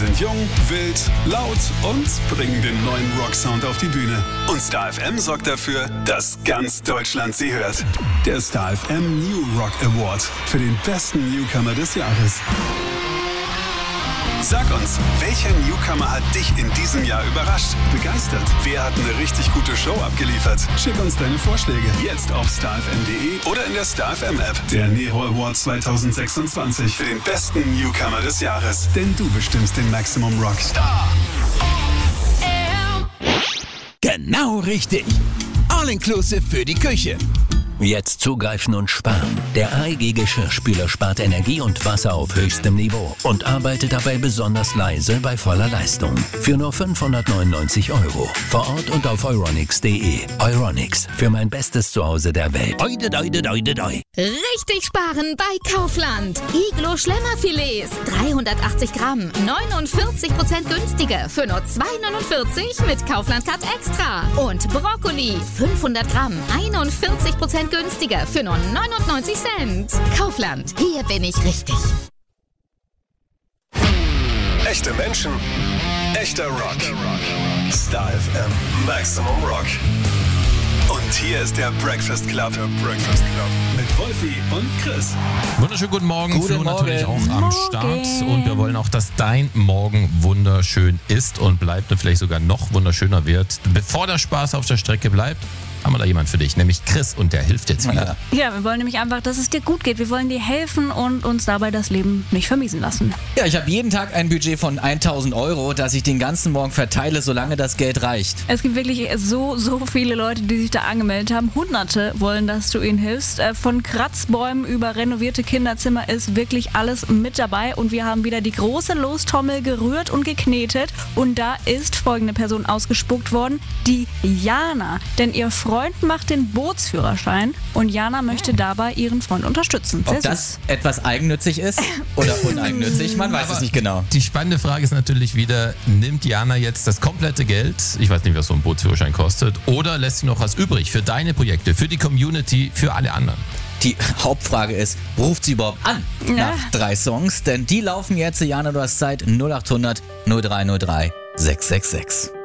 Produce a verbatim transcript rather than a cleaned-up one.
sind jung, wild, laut und bringen den neuen Rocksound auf die Bühne. Und Star F M sorgt dafür, dass ganz Deutschland sie hört. Der Star F M New Rock Award für den besten Newcomer des Jahres. Sag uns, welcher Newcomer hat dich in diesem Jahr überrascht, begeistert? Wer hat eine richtig gute Show abgeliefert? Schick uns deine Vorschläge jetzt auf star f m punkt d e oder in der Star F M App. Der Nero Award zwanzig sechsundzwanzig für den besten Newcomer des Jahres. Denn du bestimmst den Maximum Rock. Star F M. Genau richtig. All-inclusive für die Küche. Jetzt zugreifen und sparen. Der A E G Geschirrspüler spart Energie und Wasser auf höchstem Niveau und arbeitet dabei besonders leise bei voller Leistung. Für nur fünfhundertneunundneunzig Euro. Vor Ort und auf euronics punkt de. Euronics, für mein bestes Zuhause der Welt. Oide, oide, oide, oide. Richtig sparen bei Kaufland. Iglo Schlemmerfilets, dreihundertachtzig Gramm, neunundvierzig Prozent günstiger für nur zwei neunundvierzig mit Kaufland Cut Extra. Und Brokkoli, fünfhundert Gramm, einundvierzig Prozent günstiger für nur neunundneunzig Cent. Kaufland, hier bin ich richtig. Echte Menschen, echter Rock. Star F M Maximum Rock. Und hier ist der Breakfast Club. Der Breakfast Club. Mit Wolfi und Chris. Wunderschönen guten Morgen. Guten Flo Morgen. natürlich auch am Morgen. Start. Und wir wollen auch, dass dein Morgen wunderschön ist und bleibt und vielleicht sogar noch wunderschöner wird. Bevor der Spaß auf der Strecke bleibt, haben wir da jemand für dich, nämlich Chris, und der hilft jetzt wieder. Ja, wir wollen nämlich einfach, dass es dir gut geht. Wir wollen dir helfen und uns dabei das Leben nicht vermiesen lassen. Ja, ich habe jeden Tag ein Budget von tausend Euro, das ich den ganzen Morgen verteile, solange das Geld reicht. Es gibt wirklich so, so viele Leute, die sich da angemeldet haben. Hunderte wollen, dass du ihnen hilfst. Von Kratzbäumen über renovierte Kinderzimmer ist wirklich alles mit dabei. Und wir haben wieder die große Lostrommel gerührt und geknetet. Und da ist folgende Person ausgespuckt worden, die Jana. Denn ihr Freund macht den Bootsführerschein und Jana möchte dabei ihren Freund unterstützen. Sehr Ob das etwas eigennützig ist oder uneigennützig, man weiß Aber es nicht genau. Die spannende Frage ist natürlich wieder, nimmt Jana jetzt das komplette Geld, ich weiß nicht, was so ein Bootsführerschein kostet, oder lässt sie noch was übrig für deine Projekte, für die Community, für alle anderen? Die Hauptfrage ist, ruft sie überhaupt an Ja. nach drei Songs? Denn die laufen jetzt, Jana, du hast Zeit, null acht hundert null drei null drei sechs sechs sechs.